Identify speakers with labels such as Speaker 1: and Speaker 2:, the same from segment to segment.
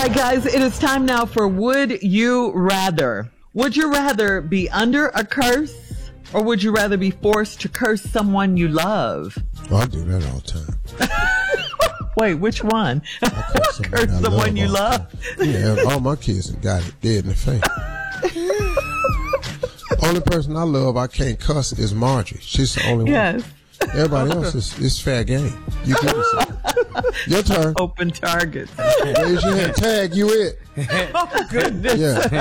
Speaker 1: right, guys, it is time now for Would You Rather. Would you rather be under a curse, or would you rather be forced to curse someone you love?
Speaker 2: Oh, I do that all the time.
Speaker 1: Wait, which one? Curse someone you love?
Speaker 2: Yeah, all my kids have got it dead in the face. Only person I love I can't cuss is Marjorie. She's the only one. Everybody else is fair game. You get it. Your turn.
Speaker 1: Open targets.
Speaker 2: Raise your hand. Tag, you it.
Speaker 1: Oh, goodness.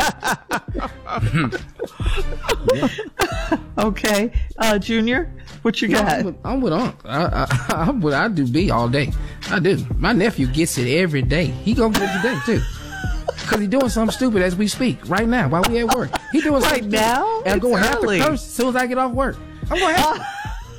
Speaker 2: Yeah.
Speaker 1: Okay. Junior, what you got?
Speaker 3: I'm with Unc. I do B all day. I do. My nephew gets it every day. He gonna get it today, too. Because he's doing something stupid as we speak, right now, while we at work. He doing something
Speaker 1: right now?
Speaker 3: And I'm going to have to curse as soon as I get off work. I'm going to have to.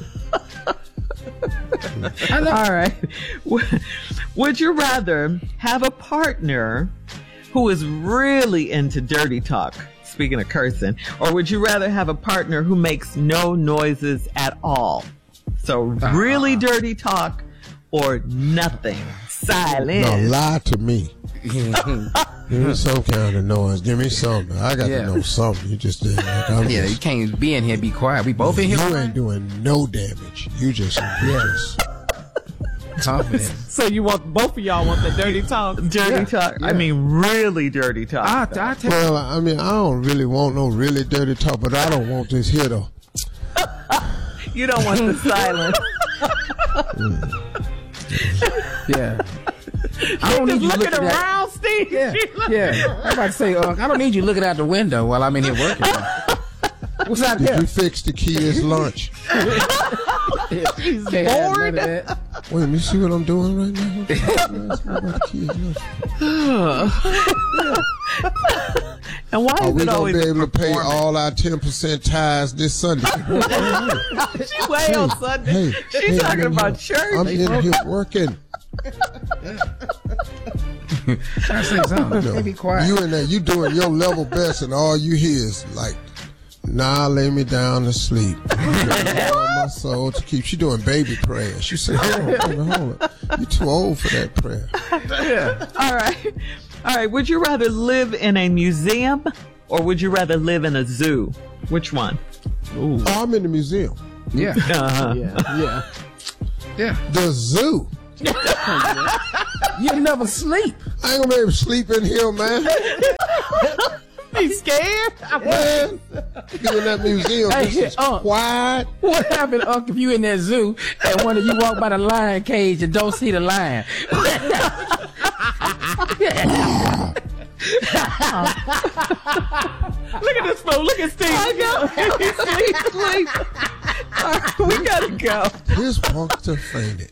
Speaker 1: All right. Would you rather have a partner who is really into dirty talk, speaking of cursing, or would you rather have a partner who makes no noises at all? So really dirty talk or nothing. Silence.
Speaker 2: No, lie to me. Give me some kind of noise. Give me something. I got to know something. You just did.
Speaker 3: You can't be in here and be quiet. We both in here.
Speaker 2: You ain't doing no damage. You just
Speaker 3: confident.
Speaker 4: So you want both of y'all want the dirty talk?
Speaker 1: Dirty talk. Yeah. I mean, really dirty talk.
Speaker 2: Well, I mean, I don't really want no really dirty talk, but I don't want this here though.
Speaker 1: You don't want the silence.
Speaker 3: Yeah. I don't need you looking
Speaker 4: around, Steve.
Speaker 3: Yeah. I'm about to say, I don't need you looking out the window while I'm in here working. What's out there?
Speaker 2: Did you fix the kids' lunch?
Speaker 1: He's bored.
Speaker 2: Wait, let me see what I'm doing right now.
Speaker 1: And why
Speaker 2: are
Speaker 1: is
Speaker 2: we
Speaker 1: it
Speaker 2: gonna
Speaker 1: always
Speaker 2: be able to pay all our 10% tithes this Sunday?
Speaker 1: She way on Sunday. She's talking about church.
Speaker 2: I'm in here working.
Speaker 3: I say something. Be quiet.
Speaker 2: You in there, you doing your level best, and all you hear is like, "Nah, lay me down to sleep." My soul to keep. She doing baby prayers. She said, "Hold on, you too old for that prayer."
Speaker 1: Yeah. All right. Would you rather live in a museum or would you rather live in a zoo? Which one?
Speaker 2: Ooh. Oh, I'm in the museum.
Speaker 3: Yeah.
Speaker 2: Yeah. The zoo.
Speaker 3: You never sleep.
Speaker 2: I ain't gonna be able to sleep in here, man.
Speaker 1: You scared?
Speaker 2: Man, you in that museum, this is quiet.
Speaker 3: What happened, Unc, if you in that zoo and one of you walk by the lion cage and don't see the lion?
Speaker 1: Look at this fool. Look at Steve. I know. Sleep. Right, we gotta go.
Speaker 2: His punkster fainted.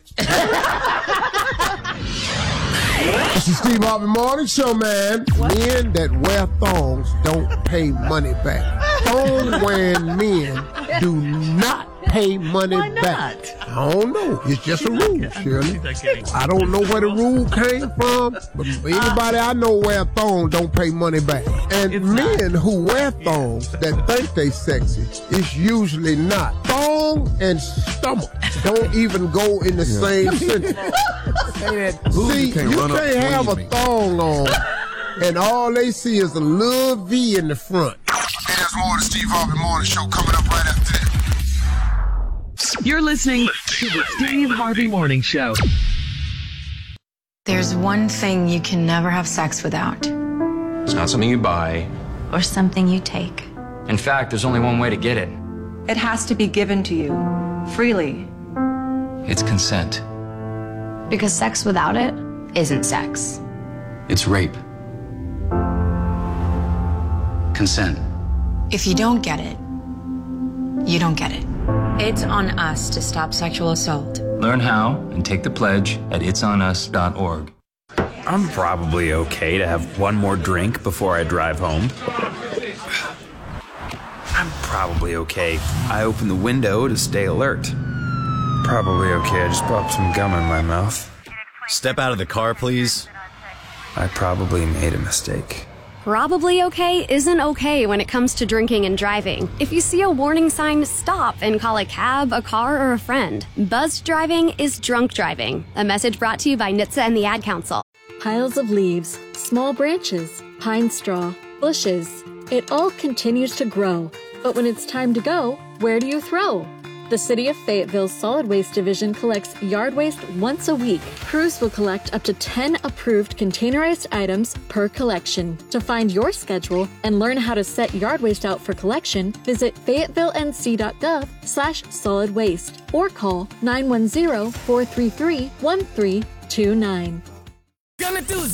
Speaker 2: This is Steve Harvey Morning Show, man. Men that wear thongs don't pay money back. Thong wearing men do not pay money back. I don't know. It's just a rule, Shirley. I don't know where the rule came from, but anybody I know wear thongs don't pay money back. And men who wear thongs that think they sexy, it's usually not. Thong and stomach don't even go in the same sentence. See, you can't have a thong on and all they see is a little V in the front. Hey, there's more of the Steve Harvey Morning Show coming up right after this.
Speaker 5: You're listening to the Steve Harvey Morning Show.
Speaker 6: There's one thing you can never have sex without.
Speaker 7: It's not something you buy.
Speaker 6: Or something you take.
Speaker 7: In fact, there's only one way to get it.
Speaker 8: It has to be given to you, freely.
Speaker 7: It's consent.
Speaker 6: Because sex without it isn't sex.
Speaker 7: It's rape. Consent.
Speaker 6: If you don't get it, you don't get it. It's on us to stop sexual assault.
Speaker 7: Learn how and take the pledge at itsonus.org.
Speaker 9: I'm probably okay to have one more drink before I drive home. I'm probably okay. I open the window to stay alert. Probably okay. I just popped some gum in my mouth.
Speaker 10: Step out of the car, please.
Speaker 9: I probably made a mistake.
Speaker 11: Probably okay isn't okay when it comes to drinking and driving. If you see a warning sign, stop and call a cab, a car, or a friend. Buzzed driving is drunk driving. A message brought to you by NHTSA and the Ad Council.
Speaker 12: piles of leaves, small branches, pine straw, bushes. It all continues to grow. But when it's time to go, where do you throw? The City of Fayetteville's Solid Waste Division collects yard waste once a week. Crews will collect up to 10 approved containerized items per collection. To find your schedule and learn how to set yard waste out for collection, visit fayettevillenc.gov/solid waste or call 910-433-1329.
Speaker 13: Gonna do